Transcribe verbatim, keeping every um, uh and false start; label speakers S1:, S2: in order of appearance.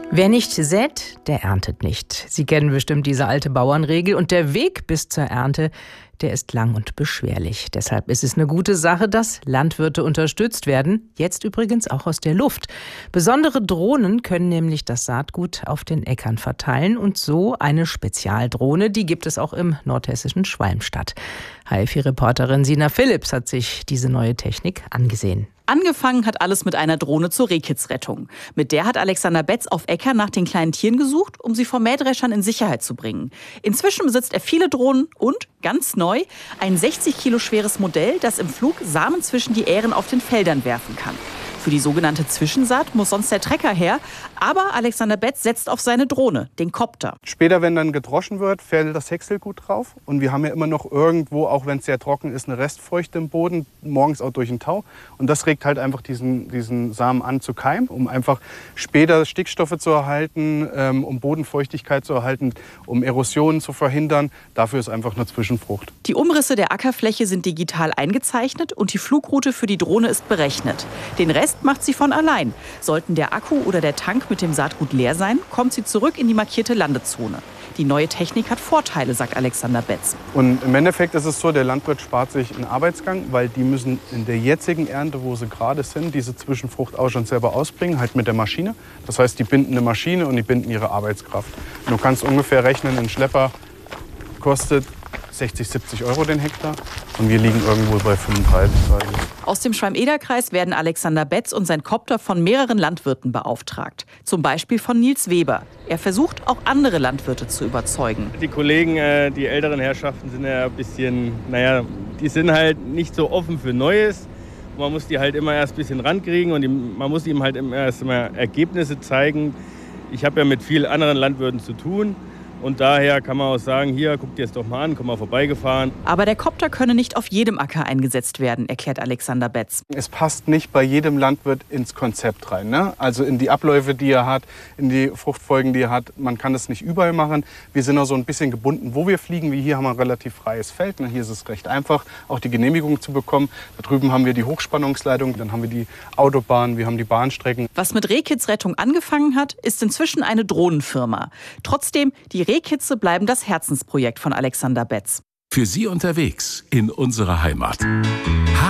S1: Wer nicht sät, der erntet nicht. Sie kennen bestimmt diese alte Bauernregel. Und der Weg bis zur Ernte, der ist lang und beschwerlich. Deshalb ist es eine gute Sache, dass Landwirte unterstützt werden. Jetzt übrigens auch aus der Luft. Besondere Drohnen können nämlich das Saatgut auf den Äckern verteilen. Und so eine Spezialdrohne, die gibt es auch im nordhessischen Schwalmstadt. H F I-Reporterin Sina Philipps hat sich diese neue Technik angesehen.
S2: Angefangen hat alles mit einer Drohne zur Rehkitzrettung. Mit der hat Alexander Betz auf Äckern nach den kleinen Tieren gesucht, um sie vor Mähdreschern in Sicherheit zu bringen. Inzwischen besitzt er viele Drohnen und, ganz neu, ein sechzig Kilo schweres Modell, das im Flug Samen zwischen die Ähren auf den Feldern werfen kann. Für die sogenannte Zwischensaat muss sonst der Trecker her, aber Alexander Betz setzt auf seine Drohne, den Kopter.
S3: Später, wenn dann gedroschen wird, fällt das Häckselgut drauf. Und wir haben ja immer noch irgendwo, auch wenn es sehr trocken ist, eine Restfeuchte im Boden, morgens auch durch den Tau. Und das regt halt einfach diesen, diesen Samen an zu keimen, um einfach später Stickstoffe zu erhalten, ähm, um Bodenfeuchtigkeit zu erhalten, um Erosionen zu verhindern. Dafür ist einfach eine Zwischenfrucht.
S2: Die Umrisse der Ackerfläche sind digital eingezeichnet und die Flugroute für die Drohne ist berechnet. Den Rest macht sie von allein. Sollten der Akku oder der Tank mit dem Saatgut leer sein, kommt sie zurück in die markierte Landezone. Die neue Technik hat Vorteile, sagt Alexander Betz.
S3: Und im Endeffekt ist es so, der Landwirt spart sich einen Arbeitsgang, weil die müssen in der jetzigen Ernte, wo sie gerade sind, diese Zwischenfrucht auch schon selber ausbringen, halt mit der Maschine. Das heißt, die binden eine Maschine und die binden ihre Arbeitskraft. Und du kannst ungefähr rechnen, ein Schlepper kostet sechzig, siebzig Euro den Hektar und wir liegen irgendwo bei fünfunddreißig.
S2: Aus dem Schwalm-Eder-Kreis werden Alexander Betz und sein Kopter von mehreren Landwirten beauftragt. Zum Beispiel von Nils Weber. Er versucht, auch andere Landwirte zu überzeugen.
S4: Die Kollegen, die älteren Herrschaften sind ja ein bisschen, naja, die sind halt nicht so offen für Neues. Man muss die halt immer erst ein bisschen rankriegen und man muss ihm halt immer erst mal Ergebnisse zeigen. Ich habe ja mit vielen anderen Landwirten zu tun. Und daher kann man auch sagen, hier, guck dir das doch mal an, komm mal vorbeigefahren.
S2: Aber der Kopter könne nicht auf jedem Acker eingesetzt werden, erklärt Alexander Betz.
S3: Es passt nicht bei jedem Landwirt ins Konzept rein, ne? Also in die Abläufe, die er hat, in die Fruchtfolgen, die er hat. Man kann das nicht überall machen. Wir sind auch so ein bisschen gebunden, wo wir fliegen. Wie hier haben wir ein relativ freies Feld. Ne? Hier ist es recht einfach, auch die Genehmigung zu bekommen. Da drüben haben wir die Hochspannungsleitung, dann haben wir die Autobahn, wir haben die Bahnstrecken.
S2: Was mit Rehkitzrettung angefangen hat, ist inzwischen eine Drohnenfirma. Trotzdem, die Rehkitze bleiben das Herzensprojekt von Alexander Betz.
S5: Für Sie unterwegs in unserer Heimat.